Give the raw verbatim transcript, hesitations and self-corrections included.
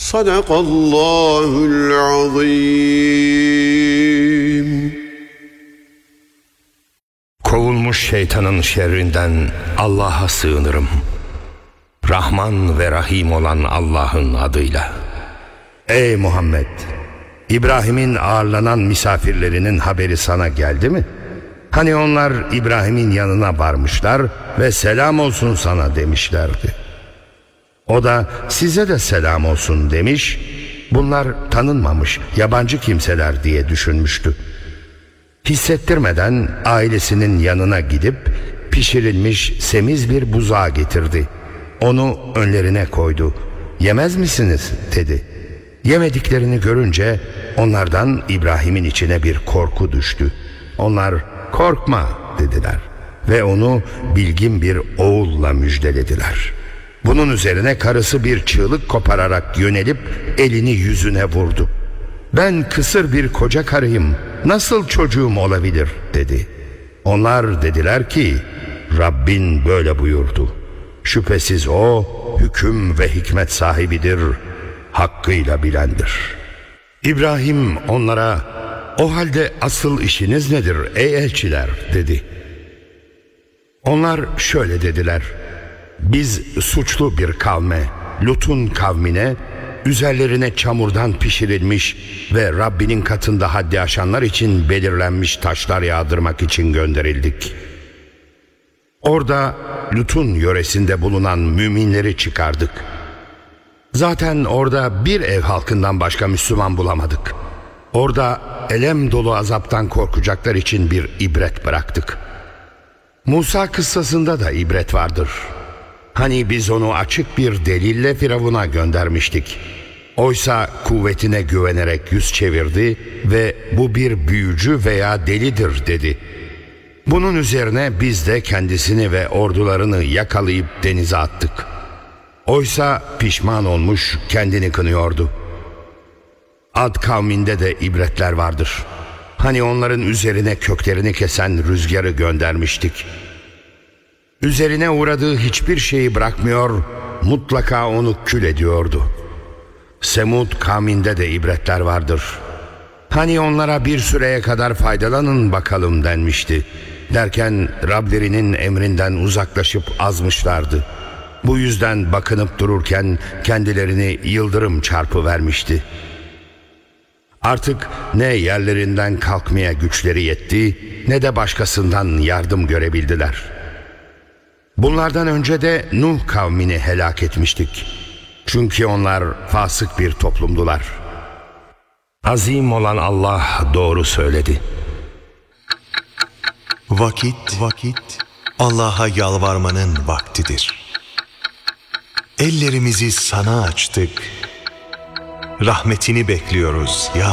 Sadakallahul azim. Kovulmuş şeytanın şerrinden Allah'a sığınırım. Rahman ve Rahim olan Allah'ın adıyla. Ey Muhammed! İbrahim'in ağırlanan misafirlerinin haberi sana geldi mi? Hani onlar İbrahim'in yanına varmışlar ve selam olsun sana demişlerdi. O da size de selam olsun demiş, bunlar tanınmamış yabancı kimseler diye düşünmüştü. Hissettirmeden ailesinin yanına gidip pişirilmiş semiz bir buzağı getirdi. Onu önlerine koydu. Yemez misiniz dedi. Yemediklerini görünce onlardan İbrahim'in içine bir korku düştü. Onlar korkma dediler ve onu bilgin bir oğulla müjdelediler. Bunun üzerine karısı bir çığlık kopararak yönelip elini yüzüne vurdu. Ben kısır bir koca karıyım, nasıl çocuğum olabilir dedi. Onlar dediler ki Rabbin böyle buyurdu. Şüphesiz o hüküm ve hikmet sahibidir, hakkıyla bilendir. İbrahim onlara o halde asıl işiniz nedir ey elçiler dedi. Onlar şöyle dediler. Biz suçlu bir kavme, Lut'un kavmine, üzerlerine çamurdan pişirilmiş ve Rabbinin katında haddi aşanlar için belirlenmiş taşlar yağdırmak için gönderildik. Orada Lut'un yöresinde bulunan müminleri çıkardık. Zaten orada bir ev halkından başka Müslüman bulamadık. Orada elem dolu azaptan korkacaklar için bir ibret bıraktık. Musa kıssasında da ibret vardır. Hani biz onu açık bir delille Firavun'a göndermiştik. Oysa kuvvetine güvenerek yüz çevirdi ve bu bir büyücü veya delidir dedi. Bunun üzerine biz de kendisini ve ordularını yakalayıp denize attık. Oysa pişman olmuş, kendini kınıyordu. Ad kavminde de ibretler vardır. Hani onların üzerine köklerini kesen rüzgarı göndermiştik. Üzerine uğradığı hiçbir şeyi bırakmıyor, mutlaka onu kül ediyordu. Semud kavminde de ibretler vardır. Hani onlara bir süreye kadar faydalanın bakalım denmişti. Derken Rablerinin emrinden uzaklaşıp azmışlardı. Bu yüzden bakınıp dururken kendilerini yıldırım çarpıvermişti. Artık ne yerlerinden kalkmaya güçleri yetti, ne de başkasından yardım görebildiler. Bunlardan önce de Nuh kavmini helak etmiştik. Çünkü onlar fasık bir toplumdular. Azim olan Allah doğru söyledi. Vakit, vakit Allah'a yalvarmanın vaktidir. Ellerimizi sana açtık. Rahmetini bekliyoruz ya